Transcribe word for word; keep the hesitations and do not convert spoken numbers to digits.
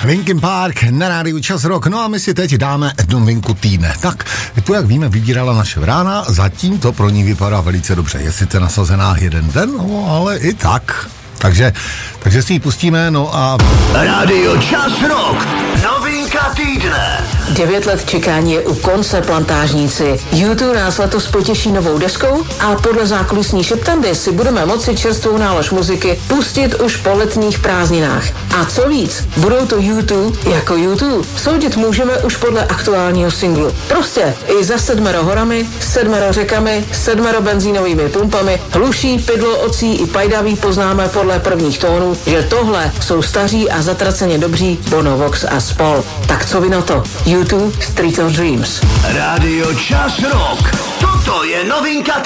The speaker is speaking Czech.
Linkin Park na rádiu Čas Rock, no a my si teď dáme novinku týdne. Tak, tu jak víme, vybírala naše vrána, zatím to pro ní vypadá velice dobře. Je sice nasazená jeden den, no ale i tak. Takže, takže si ji pustíme, no a... Rádio Čas Rock, novinka týdne. Devět let čekání je u konce, plantážníci. YouTube nás letos potěší novou deskou a podle zákulisní šeptandy si budeme moci čerstvou nálož muziky pustit už po letních prázdninách. A co víc, budou to YouTube jako YouTube. Soudit můžeme už podle aktuálního singlu. Prostě i za sedmero horami, sedmero řekami, sedmero benzínovými pumpami, hluší, pidlo, ocí i pajdaví poznáme podle prvních tónů, že tohle jsou staří a zatraceně dobří Bono, Vox a spol. Tak co vy na to? YouTube Street of Dreams. Rádio Čas Rock, toto je novinka